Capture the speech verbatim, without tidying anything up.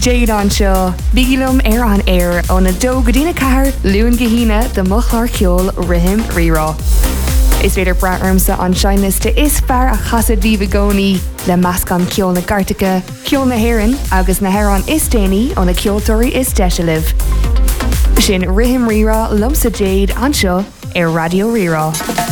Jade anseo, bigilum ar an air on a do godina cahar luan gahina the muchlar ceol rihim rira. Is féidir braarmsa an seinliste is fear a chasa divagoni le mascan ceol na Gartica, ceol na Heran agus na Heran is déni on a ceoltóirí is deisiliv. Sin rihim rira lumsa Jade anseo ar Radio Rira.